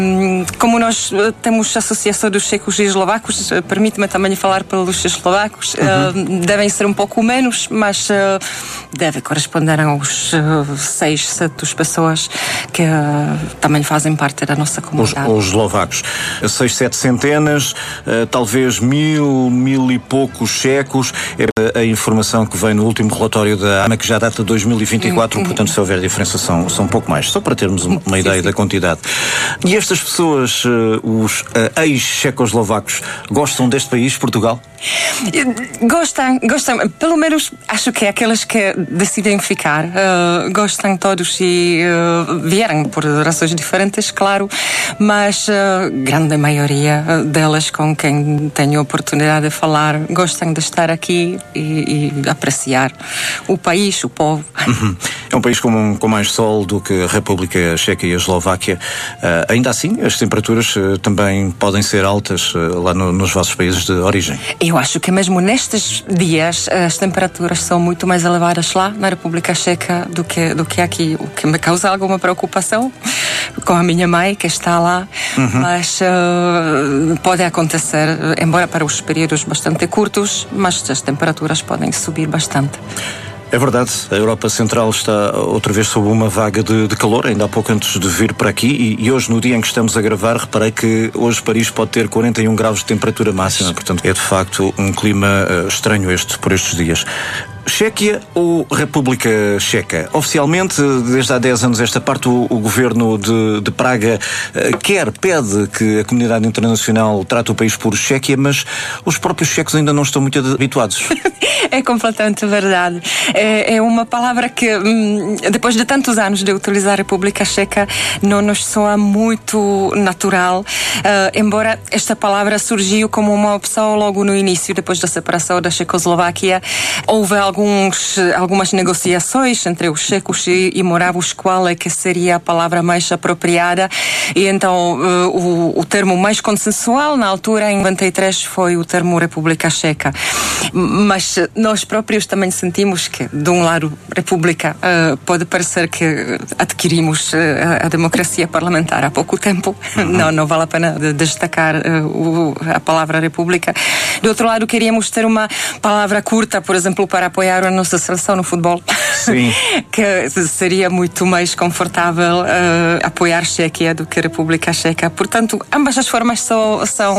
Como nós temos a Associação dos Checos e Eslovacos, permite-me também falar pelos eslovacos, devem ser um pouco menos, mas deve corresponder aos 6, 7 pessoas que também fazem parte da nossa comunidade. Os eslovacos, 6, 7 centenas, talvez 1000 e poucos checos, é a informação que vem no último relatório da AMA, que já data de 2024, portanto, se houver diferença são um pouco mais, só para termos uma ideia da quantidade. E estas pessoas, os ex-checoslovacos, gostam deste país, Portugal? Gostam, pelo menos acho que aqueles que decidem ficar gostam todos e vieram por razões diferentes, claro, mas a grande maioria delas com quem tenho a oportunidade de falar gostam de estar aqui e apreciar o país, o povo. É um país com mais sol do que a República Checa e a Eslováquia. Ainda assim, as temperaturas também podem ser altas lá nos vossos países de origem. Eu acho que mesmo nestes dias as temperaturas são muito mais elevadas lá na República Checa do que aqui, o que me causa alguma preocupação com a minha mãe que está lá, mas pode acontecer, embora para os períodos bastante curtos, mas as temperaturas podem subir bastante. É verdade, a Europa Central está outra vez sob uma vaga de calor, ainda há pouco antes de vir para aqui, e hoje, no dia em que estamos a gravar, reparei que hoje Paris pode ter 41 graus de temperatura máxima, portanto é de facto um clima estranho por estes dias. Chequia ou República Checa? Oficialmente, desde há 10 anos esta parte, o governo de Praga pede que a comunidade internacional trate o país por Chequia, mas os próprios checos ainda não estão muito habituados. É completamente verdade. É uma palavra que, depois de tantos anos de utilizar a República Checa, não nos soa muito natural, embora esta palavra surgiu como uma opção logo no início, depois da separação da Checoslováquia. Houve algumas negociações entre os checos e moravos qual é que seria a palavra mais apropriada, e então o termo mais consensual na altura, em 93, foi o termo República Checa. Mas nós próprios também sentimos que, de um lado, República, pode parecer que adquirimos a democracia parlamentar há pouco tempo. Não vale a pena destacar a palavra República. Do outro lado, queríamos ter uma palavra curta, por exemplo, para apoiar a nossa seleção no futebol. Sim. Que seria muito mais confortável apoiar Chequia do que a República Checa. Portanto, ambas as formas são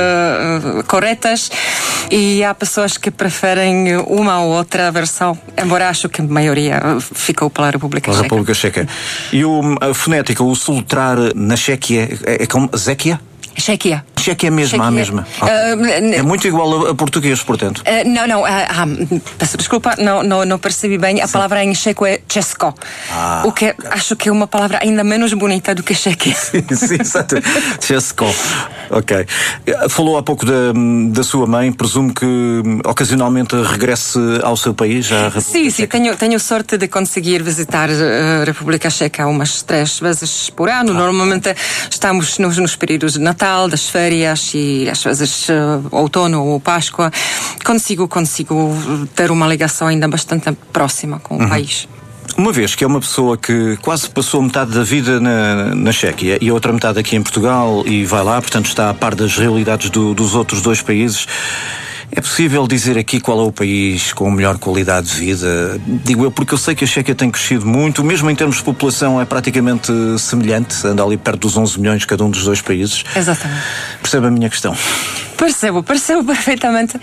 corretas, e há pessoas que preferem uma ou outra versão, embora acho que a maioria ficou pela República Checa. República Checa. E a fonética, o soletrar na Chequia é como Zequia? Chequia. Chequia mesmo, a mesma. Okay. É muito igual a português, portanto. Não, peço desculpa, não percebi bem. A palavra em checo é Česko. O que acho que é uma palavra ainda menos bonita do que Chequia. Sim, exato. Česko. Ok. Falou há pouco da sua mãe, presumo que ocasionalmente regresse ao seu país? Sim, tenho sorte de conseguir visitar a República Checa umas 3 vezes por ano. Normalmente estamos nos períodos de Natal, das férias e às vezes outono ou Páscoa. Consigo ter uma ligação ainda bastante próxima com o país. Uma vez que é uma pessoa que quase passou metade da vida na Chequia e a outra metade aqui em Portugal e vai lá, portanto está a par das realidades dos outros 2 países, é possível dizer aqui qual é o país com melhor qualidade de vida? Digo eu, porque eu sei que a Chequia tem crescido muito, mesmo em termos de população é praticamente semelhante, anda ali perto dos 11 milhões cada um dos 2 países. Exatamente. Percebe a minha questão? Percebo perfeitamente.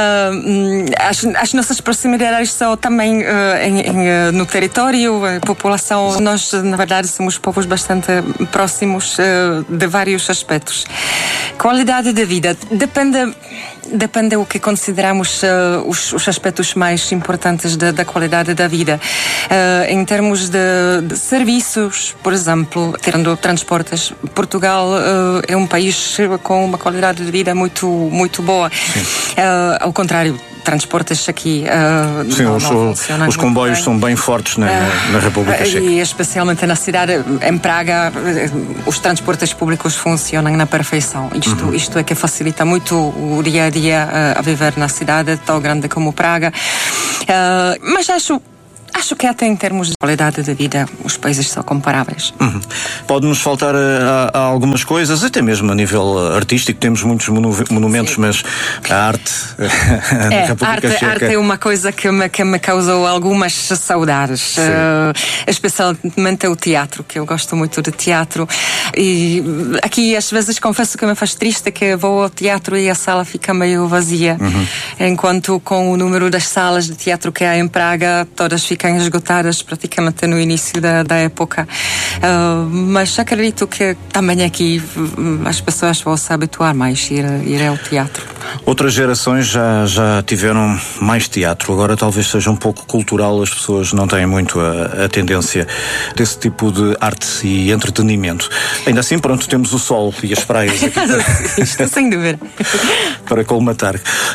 As nossas proximidades são também no território, a população. Nós, na verdade, somos povos bastante próximos de vários aspectos. Qualidade de vida depende do que consideramos os aspectos mais importantes da qualidade da vida. Em termos de serviços, por exemplo, tirando transportes, Portugal é um país com uma qualidade de vida muito boa. Ao contrário, transportes aqui sim, os comboios são bem fortes na República Checa. E especialmente na cidade, em Praga, os transportes públicos funcionam na perfeição. Isto é que facilita muito o dia a dia a viver na cidade tão grande como Praga. Mas acho acho que até em termos de qualidade de vida os países são comparáveis. Pode-nos faltar a algumas coisas, até mesmo a nível artístico, temos muitos monumentos, sim, mas a arte da República Checa... A arte é uma coisa que me causou algumas saudades, especialmente o teatro, que eu gosto muito de teatro, e aqui às vezes confesso que me faz triste que vou ao teatro e a sala fica meio vazia, enquanto com o número das salas de teatro que há em Praga, todas ficam esgotadas praticamente no início da época. Mas acredito que também aqui as pessoas vão se habituar mais a ir ao teatro. Outras gerações já tiveram mais teatro, agora talvez seja um pouco cultural, as pessoas não têm muito a tendência desse tipo de arte e entretenimento. Ainda assim, pronto, temos o sol e as praias aqui Isto, sem dúvida. para colmatar.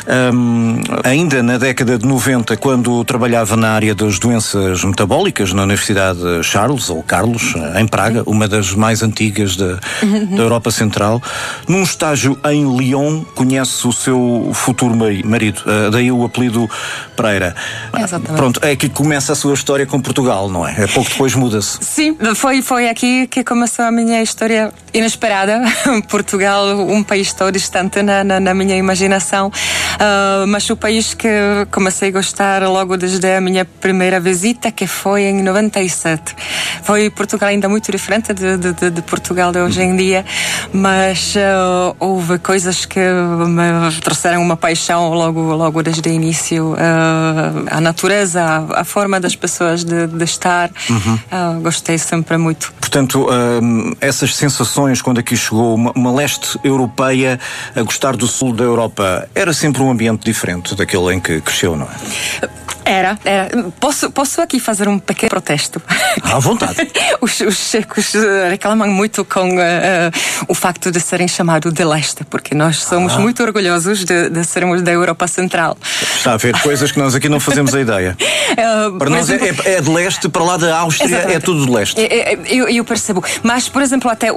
Ainda na década de 90, quando trabalhava na área das doenças metabólicas na Universidade Charles, ou Carlos, em Praga, uma das mais antigas da Europa Central, num estágio em Lyon, conhece o seu futuro marido, daí o apelido Pereira. Exatamente. Pronto, é aqui que começa a sua história com Portugal, não é? Pouco depois muda-se. Sim, foi aqui que começou a minha história inesperada. Portugal, um país tão distante na minha imaginação, mas o país que comecei a gostar logo desde a minha primeira visita, que foi em 97. Foi Portugal ainda muito diferente de Portugal de hoje em dia, mas houve coisas que me trouxeram uma paixão logo desde o início. A natureza, a forma das pessoas de estar, gostei sempre muito. Portanto, essas sensações quando aqui chegou, uma leste europeia a gostar do sul da Europa, era sempre um ambiente diferente daquele em que cresceu, não é? Era. Posso aqui fazer um pequeno protesto? À vontade. Os checos reclamam muito com o facto de serem chamados de leste, porque nós somos muito orgulhosos de sermos da Europa Central. Está a ver coisas que nós aqui não fazemos a ideia. Para nós exemplo, é de leste, para lá da Áustria exatamente. É tudo de leste. Eu percebo. Mas, por exemplo, até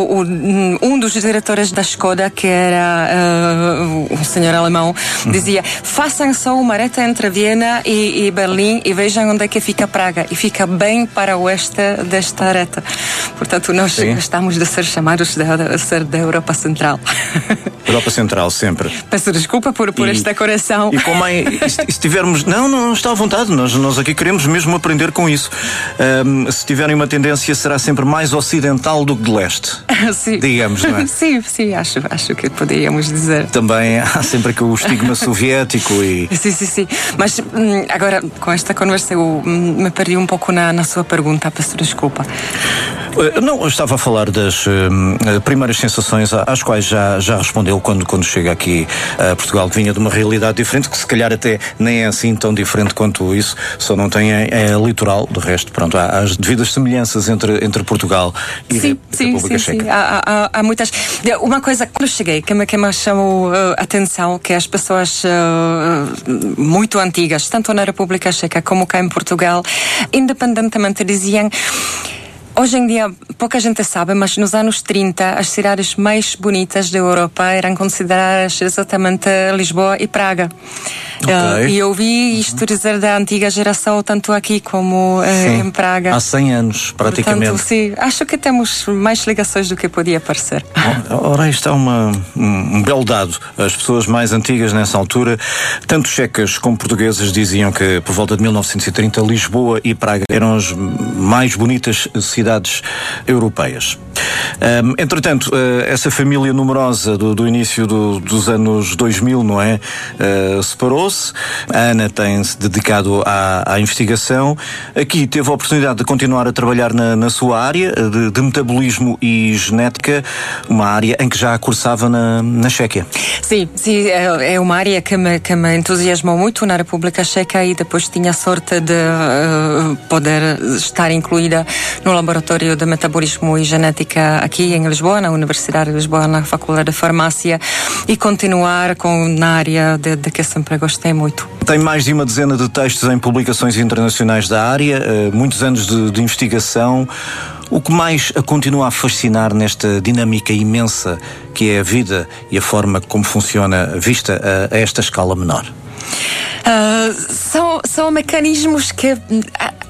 um dos diretores da Skoda, que era um senhor alemão, dizia: façam só uma reta entre Viena e Berlim e vejam onde é que fica Praga, e fica bem para o oeste desta reta. Portanto, nós gostamos de ser chamados de ser da Europa Central. Europa Central, sempre. Peço desculpa por esta correção. E como se tivermos... Não está à vontade, nós aqui queremos mesmo aprender com isso. Se tiverem uma tendência, será sempre mais ocidental do que de leste. Sim. Digamos, não é? Sim, acho que poderíamos dizer. Também há sempre aqui o estigma soviético e... Sim. Mas agora, com esta conversa, eu me perdi um pouco na sua pergunta, peço desculpa. Não, eu estava a falar das primeiras sensações às quais já respondeu quando chega aqui a Portugal, que vinha de uma realidade diferente, que se calhar até nem é assim tão diferente quanto isso, só não tem litoral. De resto, pronto, há as devidas semelhanças entre Portugal e a República Checa. Sim. Há muitas. Uma coisa, quando cheguei, que me chamou a atenção, que as pessoas muito antigas, tanto na República Checa como cá em Portugal, independentemente diziam... Hoje em dia, pouca gente sabe, mas nos anos 30, as cidades mais bonitas da Europa eram consideradas exatamente Lisboa e Praga. Okay. E eu ouvi isto dizer da antiga geração, tanto aqui como em Praga. Há 100 anos, praticamente. Portanto, sim, acho que temos mais ligações do que podia parecer. Ora, isto é um belo dado. As pessoas mais antigas nessa altura, tanto checas como portuguesas, diziam que por volta de 1930 Lisboa e Praga eram as mais bonitas cidades europeias. Entretanto, essa família numerosa do início dos anos 2000, não é? Separou-se. A Ana tem-se dedicado à investigação. Aqui teve a oportunidade de continuar a trabalhar na sua área de metabolismo e genética, uma área em que já cursava na Chequia. Sim, é uma área que me entusiasmou muito na República Checa, e depois tinha a sorte de poder estar incluída no laboratório de metabolismo e genética aqui em Lisboa, na Universidade de Lisboa, na Faculdade de Farmácia, e continuar na área de que sempre gostei muito. Tem mais de uma dezena de textos em publicações internacionais da área, muitos anos de investigação. O que mais a continua a fascinar nesta dinâmica imensa que é a vida e a forma como funciona vista a esta escala menor? São mecanismos que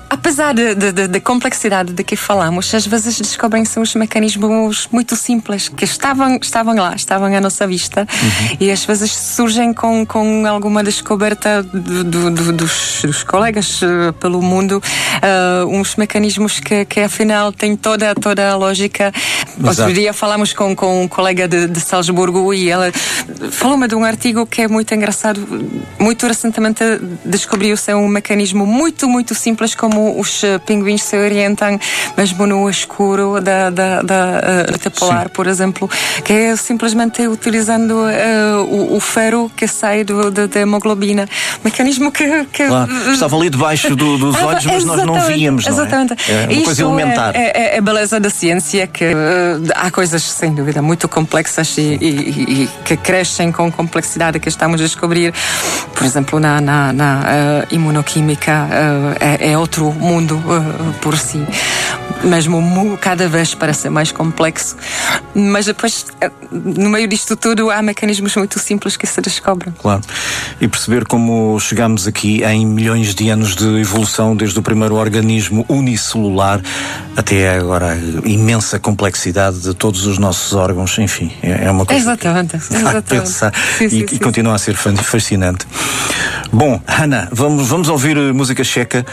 apesar da complexidade de que falamos, às vezes descobrem-se uns mecanismos muito simples que estavam lá, estavam à nossa vista, e às vezes surgem com alguma descoberta dos colegas pelo mundo, uns mecanismos que afinal têm toda a lógica. Outro dia falamos com um colega de Salzburgo e ela falou-me de um artigo que é muito engraçado. Muito recentemente descobriu-se um mecanismo muito, muito simples, como os pinguins se orientam mesmo no escuro da noite polar, por exemplo, que é simplesmente utilizando o ferro que sai da hemoglobina. Mecanismo que claro. Estava ali debaixo dos olhos, mas nós não víamos, não é? Exatamente. É uma coisa elementar. É a beleza da ciência, que há coisas, sem dúvida, muito complexas e que crescem com complexidade que estamos a descobrir. Por exemplo, na imunoquímica, é outro mundo por si. Mesmo cada vez parece mais complexo. Mas depois, no meio disto tudo, há mecanismos muito simples que se descobrem. Claro. E perceber como chegamos aqui em milhões de anos de evolução, desde o primeiro organismo unicelular até agora a imensa complexidade de todos os nossos órgãos. Enfim, é uma coisa exatamente. Pensar. Sim, e continua a ser fascinante. Bom, Hanna, vamos ouvir música checa.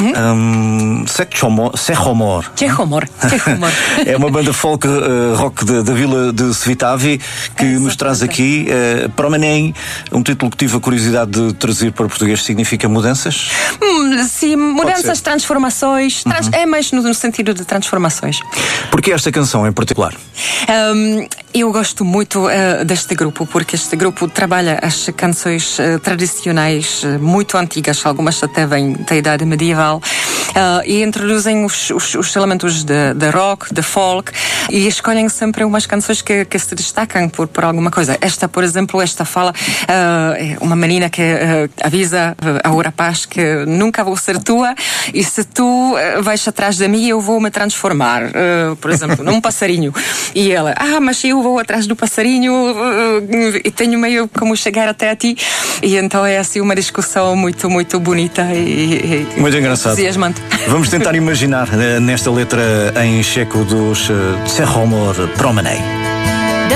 Čehomor. É uma banda folk rock da vila de Svitavy que nos traz aqui Promenade, um título que tive a curiosidade de trazer para o português. Significa mudanças? Sim, mudanças, transformações. É mais no sentido de transformações. Porquê esta canção em particular? Eu gosto muito deste grupo, porque este grupo trabalha as canções tradicionais muito antigas, algumas até vêm da idade medieval, e introduzem os elementos de rock, de folk, e escolhem sempre umas canções que se destacam por alguma coisa. Esta, por exemplo, fala uma menina que avisa ao rapaz que nunca vou ser tua, e se tu vais atrás de mim eu vou me transformar, por exemplo, num passarinho. E ela, mas eu vou atrás do passarinho e tenho meio como chegar até a ti. E então é assim uma discussão muito, muito bonita e muito engraçado. Entusiasmante. Vamos tentar imaginar nesta letra em checo dos Čehomor Promenade.